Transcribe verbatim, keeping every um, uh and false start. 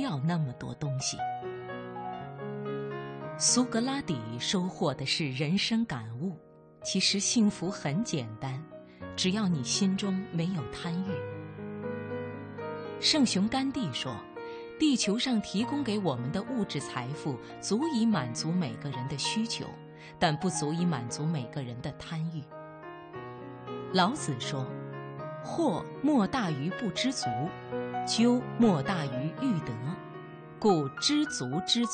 要那么多东西。苏格拉底收获的是人生感悟，其实幸福很简单，只要你心中没有贪欲。圣雄甘地说，地球上提供给我们的物质财富足以满足每个人的需求，但不足以满足每个人的贪欲。老子说，惑莫大于不知足，咎莫大于欲得，故知足知足